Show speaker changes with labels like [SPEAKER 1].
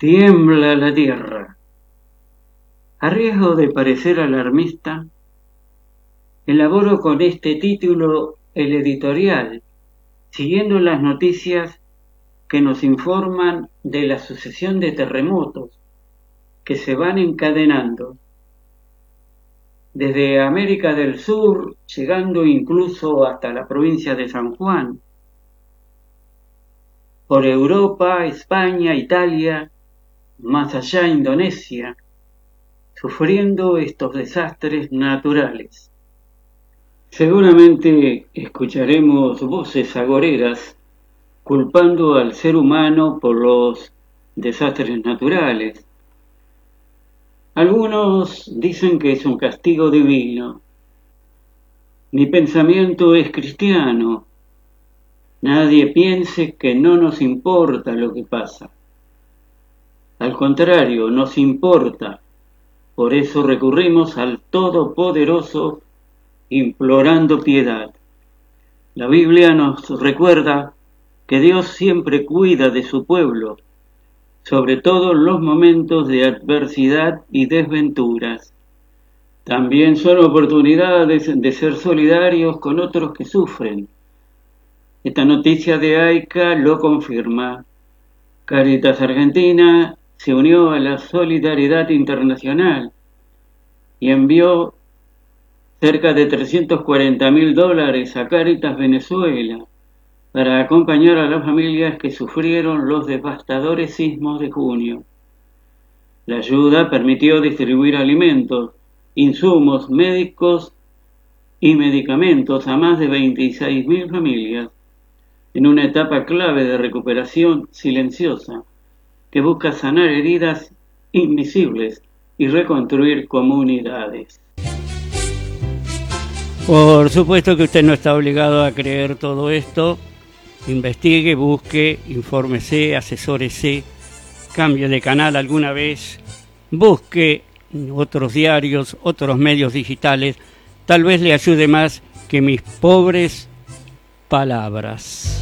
[SPEAKER 1] Tiembla la tierra. A riesgo de parecer alarmista, elaboro con este título el editorial, siguiendo las noticias que nos informan de la sucesión de terremotos que se van encadenando desde América del Sur, llegando incluso hasta la provincia de San Juan, por Europa, España, Italia, más allá Indonesia, sufriendo estos desastres naturales. Seguramente escucharemos voces agoreras culpando al ser humano por los desastres naturales. Algunos dicen que es un castigo divino. Mi pensamiento es cristiano. Nadie piense que no nos importa lo que pasa. Al contrario, nos importa. Por eso recurrimos al Todopoderoso implorando piedad. La Biblia nos recuerda que Dios siempre cuida de su pueblo, sobre todo en los momentos de adversidad y desventuras. También son oportunidades de ser solidarios con otros que sufren. Esta noticia de AICA lo confirma. Cáritas Argentina se unió a la solidaridad internacional y envió cerca de $340.000 a Cáritas Venezuela para acompañar a las familias que sufrieron los devastadores sismos de junio. La ayuda permitió distribuir alimentos, insumos médicos y medicamentos a más de 26.000 familias en una etapa clave de recuperación silenciosa que busca sanar heridas invisibles y reconstruir comunidades. Por supuesto que usted no está obligado a creer todo esto. Investigue, busque, infórmese, asesórese, cambie de canal alguna vez, busque otros diarios, otros medios digitales. Tal vez le ayude más que mis pobres palabras.